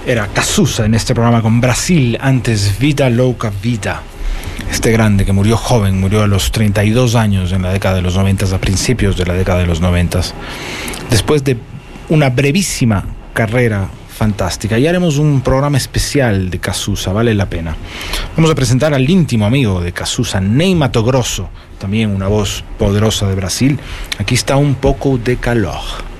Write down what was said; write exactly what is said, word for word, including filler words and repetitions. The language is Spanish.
Era Cazuza en este programa con Brasil, antes Vida Louca Vida. Este grande que murió joven, murió a los treinta y dos años en la década de los noventa, a principios de la década de los noventa, después de una brevísima carrera fantástica. Y haremos un programa especial de Cazuza, vale la pena. Vamos a presentar al íntimo amigo de Cazuza, Ney Matogrosso, también una voz poderosa de Brasil. Aquí está Un Poco de Calor.